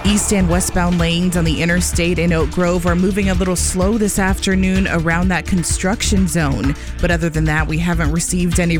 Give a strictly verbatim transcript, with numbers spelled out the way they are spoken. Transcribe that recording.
East and westbound lanes on the interstate in Oak Grove are moving a little slow this afternoon around that construction zone. But other than that, we haven't received any